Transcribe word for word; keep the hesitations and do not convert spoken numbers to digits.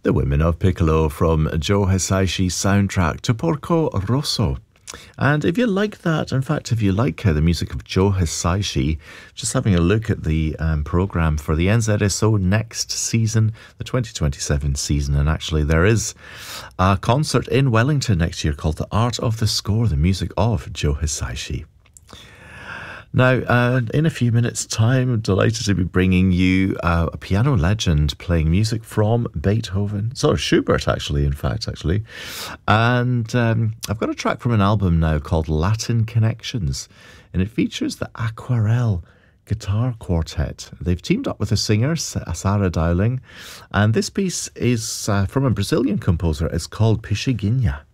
The Women of Piccolo from Joe Hisaishi soundtrack to Porco Rosso. And if you like that, in fact, if you like uh, the music of Joe Hisaishi, just having a look at the um, programme for the N Z S O next season, the twenty twenty-seven season, and actually there is a concert in Wellington next year called The Art of the Score, the music of Joe Hisaishi. Now, uh, in a few minutes' time, I'm delighted to be bringing you uh, a piano legend playing music from Beethoven. So, Schubert, actually, in fact, actually. And um, I've got a track from an album now called Latin Connections, and it features the Aquarelle Guitar Quartet. They've teamed up with a singer, Sarah Dowling, and this piece is uh, from a Brazilian composer. It's called Pixinguinha.